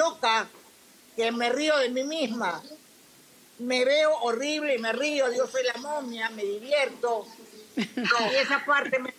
loca que me río de mí misma. Me veo horrible y me río, yo soy la momia, me divierto. Y esa parte me...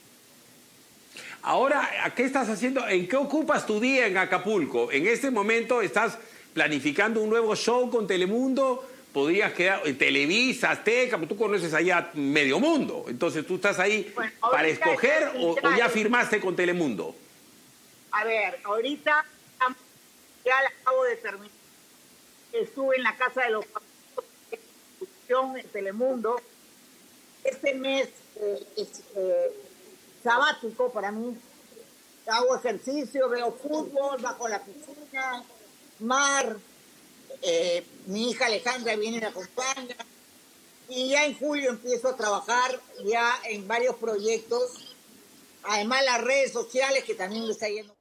Ahora, ¿qué estás haciendo? ¿En qué ocupas tu día en Acapulco? En este momento estás planificando un nuevo show con Telemundo. Podrías quedar en Televisa, Azteca, tú conoces allá medio mundo. Entonces, ¿tú estás ahí para escoger o ya firmaste con Telemundo? A ver, ahorita ya la acabo de terminar. Estuve en la Casa de los Famosos en Telemundo. Este mes es sabático para mí. Hago ejercicio, veo fútbol, bajo la piscina, mar. Mi hija Alejandra viene y me acompaña. Y ya en julio empiezo a trabajar ya en varios proyectos. Además, las redes sociales, que también me está yendo.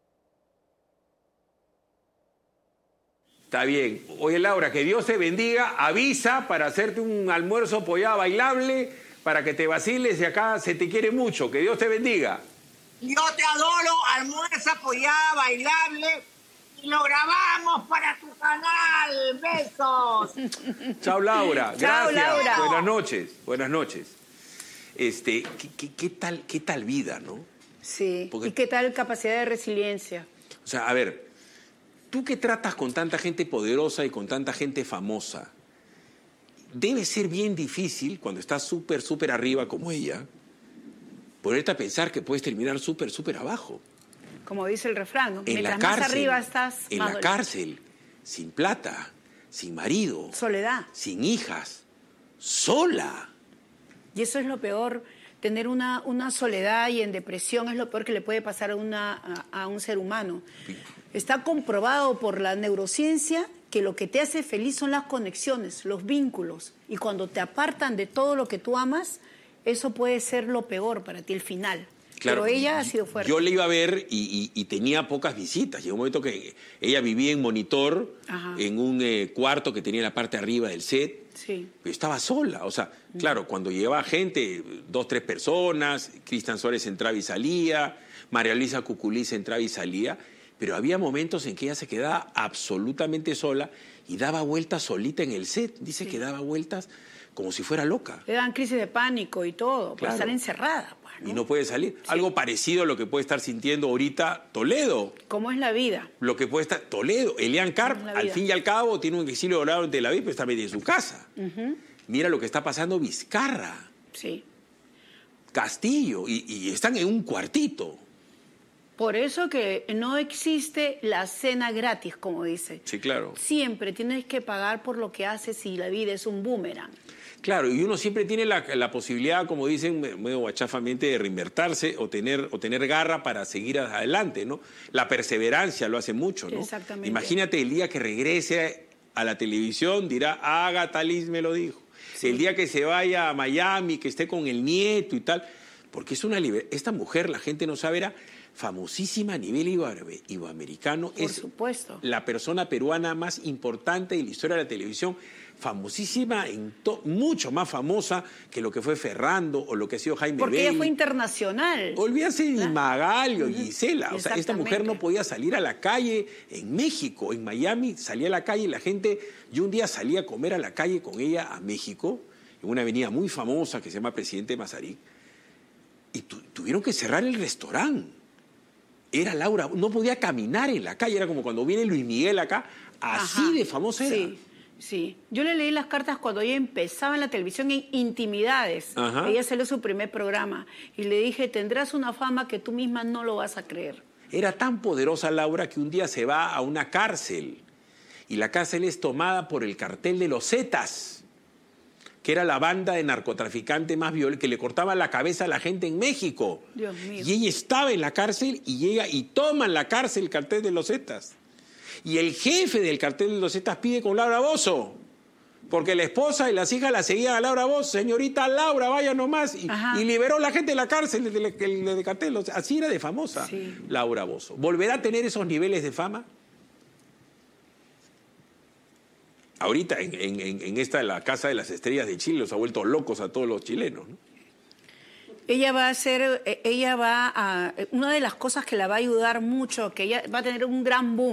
Está bien. Oye, Laura, que Dios te bendiga. Avisa para hacerte un almuerzo pollado bailable, para que te vaciles y acá se te quiere mucho. Que Dios te bendiga. Yo te adoro, almuerza pollada bailable y lo grabamos para tu canal. Besos. Chao, Laura. Chao, Gracias. Laura. Buenas noches. Buenas noches. ¿Qué tal vida, no? Sí. Porque... ¿Y qué tal capacidad de resiliencia? O sea, a ver, tú que tratas con tanta gente poderosa y con tanta gente famosa, debe ser bien difícil cuando estás súper arriba como ella, ponerte a pensar que puedes terminar súper abajo. Como dice el refrán, ¿no? En Mientras la cárcel, más arriba estás, en más la dolor. cárcel, sin plata, sin marido, Soledad. sin hijas, sola. Y eso es lo peor, tener una soledad y en depresión es lo peor que le puede pasar a un ser humano. Está comprobado por la neurociencia que lo que te hace feliz son las conexiones, los vínculos. Y cuando te apartan de todo lo que tú amas, eso puede ser lo peor para ti, el final. Claro, pero ella ha sido fuerte. Yo le iba a ver y tenía pocas visitas. Llegó un momento que ella vivía en monitor, en un cuarto que tenía en la parte arriba del set. Sí. Pero estaba sola. O sea, claro, cuando llegaba gente, 2, 3 personas, Cristian Suárez entraba y salía, María Luisa Cuculiz entraba y salía, pero había momentos en que ella se quedaba absolutamente sola y daba vueltas solita en el set. Dice que daba vueltas como si fuera loca. Le dan crisis de pánico y todo, por estar encerrada. Pues, ¿no? Y no puede salir. Sí. Algo parecido a lo que puede estar sintiendo ahorita Toledo. ¿Cómo es la vida? Lo que puede estar Toledo. Elian Carp, al fin y al cabo, tiene un exilio dorado en Tel Aviv, pero está medio en su casa. Mira lo que está pasando Vizcarra. Sí. Castillo. Y están en un cuartito. Por eso que no existe la cena gratis, como dice. Sí, claro. Siempre tienes que pagar por lo que haces y la vida es un boomerang. Claro, y uno siempre tiene la posibilidad, como dicen, medio guachafamente, de reinvertirse o tener garra para seguir adelante, ¿no? La perseverancia lo hace mucho, ¿no? Exactamente. Imagínate el día que regrese a la televisión, dirá, Agatha Liz me lo dijo. Sí. El día que se vaya a Miami, que esté con el nieto y tal. Porque es esta mujer, la gente no sabe, era famosísima a nivel iberoamericano. Por supuesto. La persona peruana más importante de la historia de la televisión. Famosísima, mucho más famosa que lo que fue Ferrando o lo que ha sido Jaime Porque Bailey. ella fue internacional. Olvídase de Magalio, Gisela. O sea, esta mujer no podía salir a la calle en México. En Miami salía a la calle y la gente... Yo un día salí a comer a la calle con ella a México, en una avenida muy famosa que se llama Presidente Mazarik, y tuvieron que cerrar el restaurante. Era Laura, no podía caminar en la calle, era como cuando viene Luis Miguel acá, así de famosa era. Sí. Sí, yo le leí las cartas cuando ella empezaba en la televisión en Intimidades. Ella salió su primer programa y le dije, tendrás una fama que tú misma no lo vas a creer. Era tan poderosa Laura que un día se va a una cárcel y la cárcel es tomada por el cartel de los Zetas, que era la banda de narcotraficantes más violenta, que le cortaba la cabeza a la gente en México. Dios mío. Y ella estaba en la cárcel y llega y toma en la cárcel el cartel de los Zetas. Y el jefe del cartel de los Zetas pide con Laura Bozzo, porque la esposa y las hijas la seguían a Laura Bozzo. Señorita Laura, vaya nomás. Y liberó a la gente de la cárcel del cartel. Así era de famosa Laura Bozzo. ¿Volverá a tener esos niveles de fama? Ahorita en la Casa de las Estrellas de Chile los ha vuelto locos a todos los chilenos, ¿no? Ella va a... Una de las cosas que la va a ayudar mucho, que ella va a tener un gran boom,